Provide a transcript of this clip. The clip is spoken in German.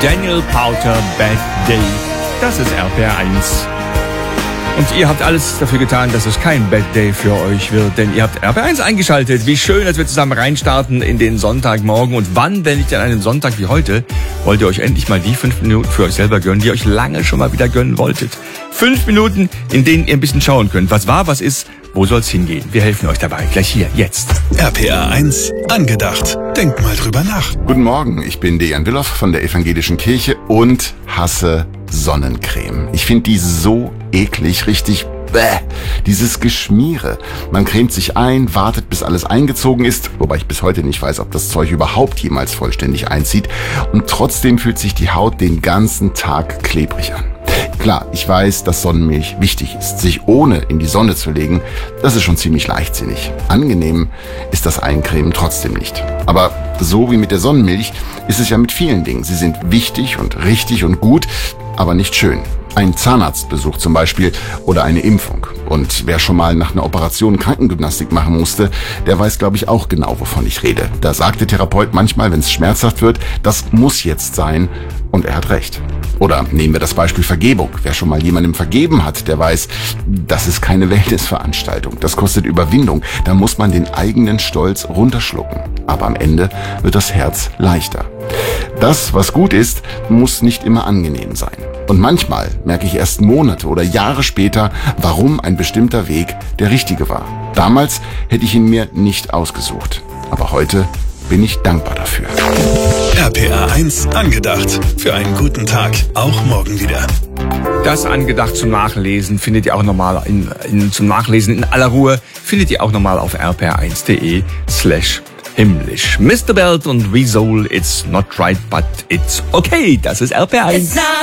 Daniel Powter, Bad Day. Das ist RPR1. Und ihr habt alles dafür getan, dass es kein Bad Day für euch wird, denn ihr habt RPR1 eingeschaltet. Wie schön, dass wir zusammen reinstarten in den Sonntagmorgen. Und wann, wenn nicht an einem Sonntag wie heute, wollt ihr euch endlich mal die 5 Minuten für euch selber gönnen, die ihr euch lange schon mal wieder gönnen wolltet. 5 Minuten, in denen ihr ein bisschen schauen könnt, was war, was ist, wo soll's hingehen. Wir helfen euch dabei, gleich hier, jetzt. RPR1 angedacht. Denkt mal drüber nach. Guten Morgen, ich bin Dejan Willoff von der Evangelischen Kirche und hasse Sonnencreme. Ich finde die so eklig, richtig bäh. Dieses Geschmiere. Man cremt sich ein, wartet bis alles eingezogen ist, wobei ich bis heute nicht weiß, ob das Zeug überhaupt jemals vollständig einzieht, und trotzdem fühlt sich die Haut den ganzen Tag klebrig an. Klar, ich weiß, dass Sonnenmilch wichtig ist. Sich ohne in die Sonne zu legen, das ist schon ziemlich leichtsinnig. Angenehm ist das Eincremen trotzdem nicht. Aber so wie mit der Sonnenmilch ist es ja mit vielen Dingen. Sie sind wichtig und richtig und gut, aber nicht schön. Ein Zahnarztbesuch zum Beispiel oder eine Impfung. Und wer schon mal nach einer Operation Krankengymnastik machen musste, der weiß, glaube ich, auch genau, wovon ich rede. Da sagt der Therapeut manchmal, wenn es schmerzhaft wird, das muss jetzt sein, und er hat recht. Oder nehmen wir das Beispiel Vergebung. Wer schon mal jemandem vergeben hat, der weiß, das ist keine Wellnessveranstaltung. Das kostet Überwindung. Da muss man den eigenen Stolz runterschlucken. Aber am Ende wird das Herz leichter. Das, was gut ist, muss nicht immer angenehm sein. Und manchmal merke ich erst Monate oder Jahre später, warum ein bestimmter Weg der richtige war. Damals hätte ich ihn mir nicht ausgesucht. Aber heute bin ich dankbar dafür. RPR1 angedacht. Für einen guten Tag. Auch morgen wieder. Das angedacht zum Nachlesen findet ihr auch nochmal zum Nachlesen in aller Ruhe, findet ihr auch nochmal auf rpr1.de/himmlisch. Mr. Belt und Weasel, it's not right, but it's okay. Das ist RPR1.